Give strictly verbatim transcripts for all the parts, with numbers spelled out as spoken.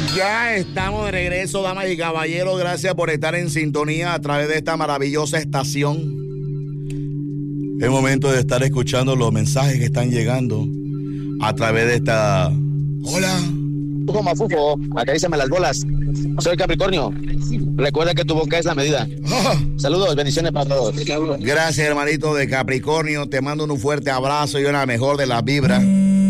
Ya estamos de regreso, damas y caballeros. Gracias por estar en sintonía a través de esta maravillosa estación. Es momento de estar escuchando los mensajes que están llegando a través de esta... Hola. Brujo Mafufo, acaríciame las bolas. Soy Capricornio. Recuerda que tu boca es la medida. Oh. Saludos, bendiciones para todos. Gracias, hermanito de Capricornio. Te mando un fuerte abrazo y una mejor de las vibras.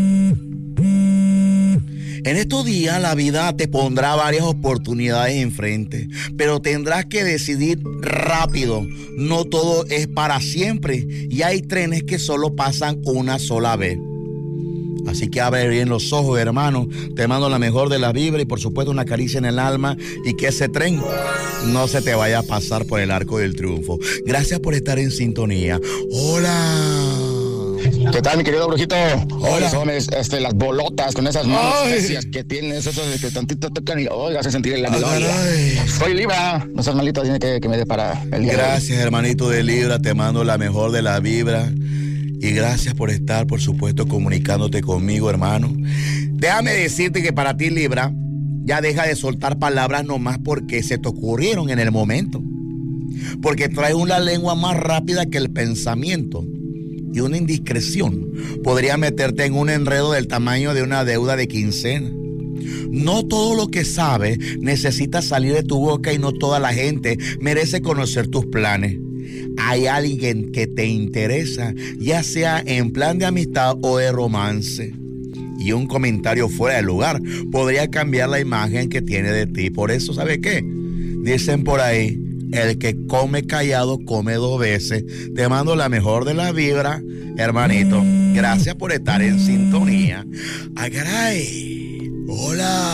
En estos días la vida te pondrá varias oportunidades enfrente, pero tendrás que decidir rápido. No todo es para siempre y hay trenes que solo pasan una sola vez. Así que abre bien los ojos, hermano. Te mando la mejor de la vibra y por supuesto una caricia en el alma y que ese tren no se te vaya a pasar por el arco del triunfo. Gracias por estar en sintonía. Hola. ¿Qué tal, mi querido brujito? Hola. Son este, las bolotas con esas manos Ay. especias que tienes, eso de que tantito tocan y oiga, se sentir el ánimo. Ay. Soy Libra, no seas malito, tiene que, que me dé para el día. Gracias, hermanito de Libra, te mando la mejor de la vibra. Y gracias por estar, por supuesto, comunicándote conmigo, hermano. Déjame decirte que para ti, Libra, ya deja de soltar palabras nomás porque se te ocurrieron en el momento. Porque traes una lengua más rápida que el pensamiento. Y una indiscreción podría meterte en un enredo del tamaño de una deuda de quincena. No todo lo que sabes necesita salir de tu boca y no toda la gente merece conocer tus planes. Hay alguien que te interesa, ya sea en plan de amistad o de romance. Y un comentario fuera de lugar podría cambiar la imagen que tiene de ti. Por eso, ¿sabe qué? Dicen por ahí, el que come callado come dos veces. Te mando la mejor de la vibra, hermanito. Gracias por estar en sintonía. ¡Ay, caray! ¡Hola!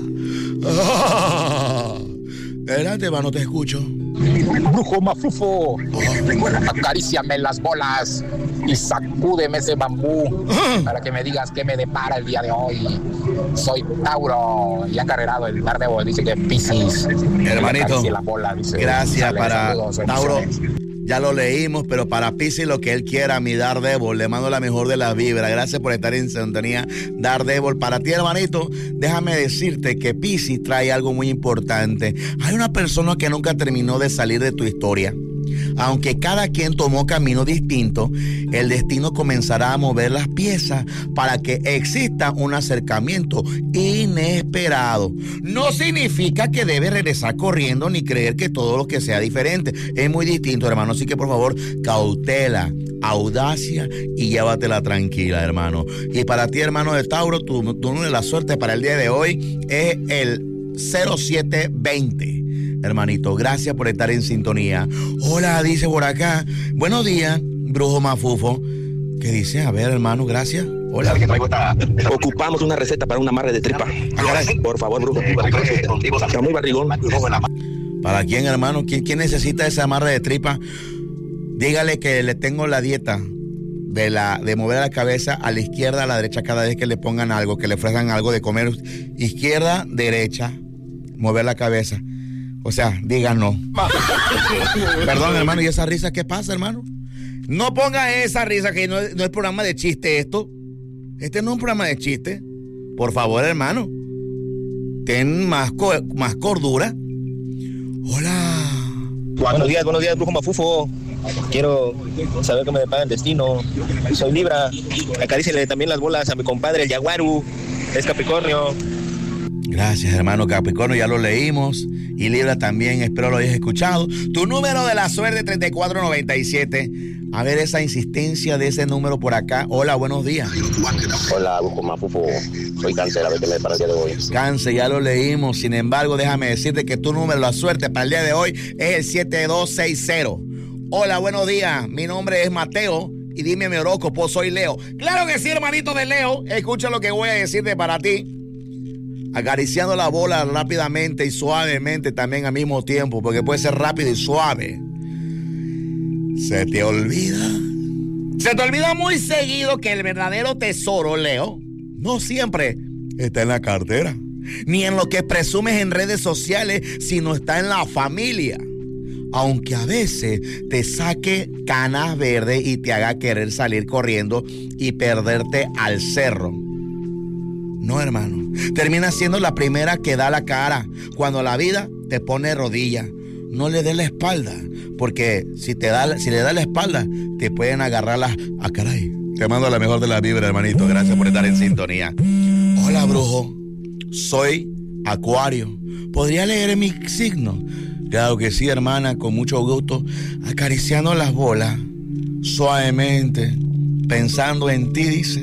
Oh. Adelante, hermano, te escucho. Brujo Mafufo, oh. Acaríciame las bolas y sacúdeme ese bambú oh. para que me digas qué me depara el día de hoy. Soy Tauro y ha carrerado el Daredevil, dice que Piscis. Hermanito, la bola, dice, gracias para saludos, Tauro. Ya lo leímos, pero para Piscis lo que él quiera, mi Daredevil, le mando la mejor de las vibras. Gracias por estar en sintonía, Daredevil. Para ti, hermanito, déjame decirte que Piscis trae algo muy importante. Hay una persona que nunca terminó de salir de tu historia. Aunque cada quien tomó camino distinto, el destino comenzará a mover las piezas para que exista un acercamiento inesperado. No significa que debes regresar corriendo ni creer que todo lo que sea diferente es muy distinto, hermano. Así que por favor, cautela, audacia y llévatela tranquila, hermano. Y para ti, hermano de Tauro, tu, tu número de la suerte para el día de hoy es el cero siete veinte. Hermanito, gracias por estar en sintonía. Hola, dice por acá. Buenos días, Brujo Mafufo. ¿Qué dice? A ver, hermano, gracias. Hola. Ocupamos una receta para un amarre de tripa. Por favor, Brujo. Está muy barrigón. ¿Para quién, hermano? ¿Quién, quién necesita ese amarre de tripa? Dígale que le tengo la dieta de, la, de mover la cabeza a la izquierda, a la derecha cada vez que le pongan algo, que le ofrezcan algo de comer. Izquierda, derecha, mover la cabeza. O sea, digan no. Perdón, hermano, ¿y esa risa qué pasa, hermano? No ponga esa risa, que no, no es programa de chiste esto. Este no es un programa de chiste. Por favor, hermano. Ten más, co más cordura. Hola. Buenos días, buenos días, Brujo Mafufo. Quiero saber qué me depara el destino. Soy Libra. Acaríciale también las bolas a mi compadre, el Yaguaru. Es Capricornio. Gracias, hermano Capricornio, ya lo leímos. Y Libra también, espero lo hayas escuchado. Tu número de la suerte, treinta y cuatro noventa y siete. A ver esa insistencia de ese número por acá. Hola, buenos días. Hola, Brujo Mafufo. Soy Cáncer, a ver qué me depara el día de hoy. Cáncer, ya lo leímos. Sin embargo, déjame decirte que tu número de la suerte para el día de hoy es el siete dos seis cero. Hola, buenos días. Mi nombre es Mateo. Y dime mi horóscopo, soy Leo. Claro que sí, hermanito de Leo. Escucha lo que voy a decirte para ti. Acariciando la bola rápidamente y suavemente también al mismo tiempo, porque puede ser rápido y suave. Se te olvida. Se te olvida muy seguido que el verdadero tesoro, Leo, no siempre está en la cartera, ni en lo que presumes en redes sociales, sino está en la familia. Aunque a veces te saque canas verdes y te haga querer salir corriendo y perderte al cerro. No, hermano. Termina siendo la primera que da la cara cuando la vida te pone rodillas. No le des la espalda, porque si te da, si le das la espalda, te pueden agarrar las... Ah, caray. Te mando la mejor de la vibra, hermanito. Gracias por estar en sintonía. Hola, brujo. Soy Acuario. ¿Podría leer mi signo? Claro que sí, hermana, con mucho gusto. Acariciando las bolas, suavemente, pensando en ti, dice.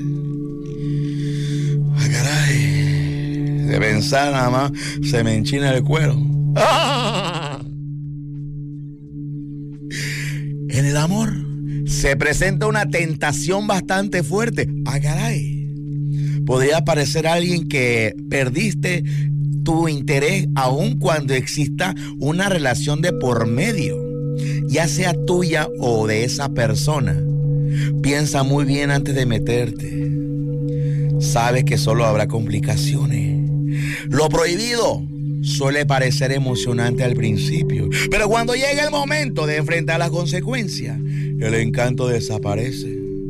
Ah, caray. De pensar nada más, se me enchina el cuero. ¡Ah! En el amor se presenta una tentación bastante fuerte. Ah, caray. Podría aparecer alguien que perdiste tu interés aun cuando exista una relación de por medio, ya sea tuya o de esa persona. Piensa muy bien antes de meterte. Sabes que solo habrá complicaciones. Lo prohibido suele parecer emocionante al principio, pero cuando llega el momento de enfrentar las consecuencias, el encanto desaparece.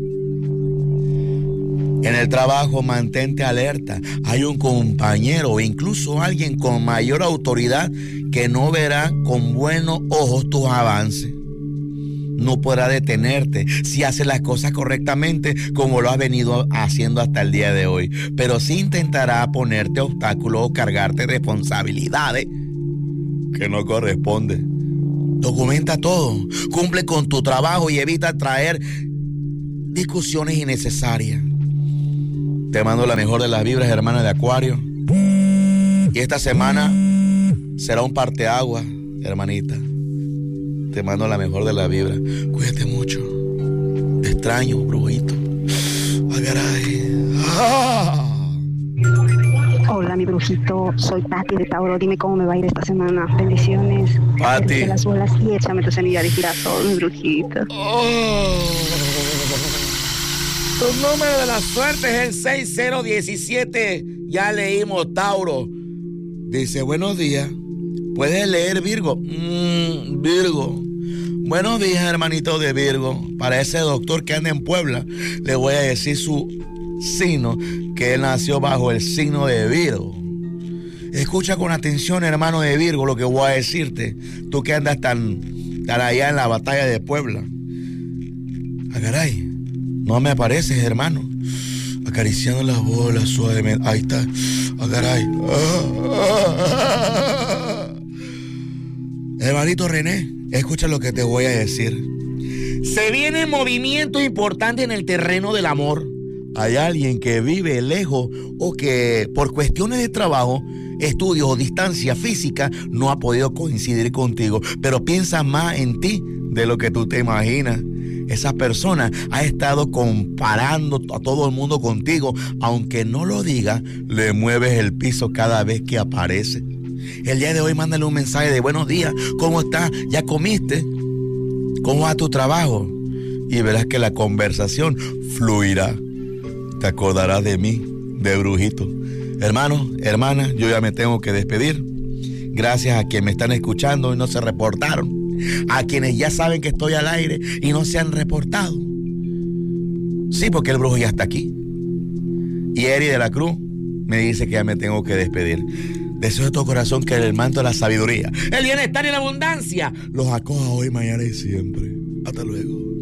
En el trabajo, mantente alerta. Hay un compañero o incluso alguien con mayor autoridad que no verá con buenos ojos tus avances. No podrá detenerte si haces las cosas correctamente como lo has venido haciendo hasta el día de hoy, pero sí intentará ponerte obstáculos o cargarte responsabilidades que no corresponden. Documenta todo, cumple con tu trabajo y evita traer discusiones innecesarias. Te mando la mejor de las vibras, hermana de Acuario. Y esta semana será un parteaguas, hermanita. Te mando la mejor de las vibras. Cuídate mucho. Te extraño, brujito. Ay, caray. ¡Ah! Hola, mi brujito. Soy Pati de Tauro. Dime cómo me va a ir esta semana. Bendiciones. Pati. Las bolas y échame tu semilla de girasol, mi brujito. Oh. Tu número de la suerte es el seis cero diecisiete. Ya leímos, Tauro. Dice, buenos días. ¿Puedes leer Virgo? Mm, Virgo. Buenos días, hermanito de Virgo. Para ese doctor que anda en Puebla, le voy a decir su signo, que él nació bajo el signo de Virgo. Escucha con atención, hermano de Virgo, lo que voy a decirte. Tú que andas tan, tan allá en la batalla de Puebla. Ah, caray. No me apareces, hermano. Acariciando las bolas suavemente. Ahí está. Ah, caray. Ah, ah, ah. Hermanito René, escucha lo que te voy a decir. Se vienen movimientos importantes en el terreno del amor. Hay alguien que vive lejos o que por cuestiones de trabajo, estudios o distancia física no ha podido coincidir contigo, pero piensa más en ti de lo que tú te imaginas. Esa persona ha estado comparando a todo el mundo contigo. Aunque no lo diga, le mueves el piso cada vez que aparece. El día de hoy mándale un mensaje de buenos días. ¿Cómo estás? ¿Ya comiste? ¿Cómo va tu trabajo? Y verás que la conversación fluirá. Te acordarás de mí, de brujito. Hermano, hermana, yo ya me tengo que despedir. Gracias a quienes me están escuchando y no se reportaron. A quienes ya saben que estoy al aire y no se han reportado. Sí, porque el brujo ya está aquí. Y Eri de la Cruz me dice que ya me tengo que despedir. Deseo de todo corazón que el manto de la sabiduría, el bienestar y la abundancia los acoja hoy, mañana y siempre. Hasta luego.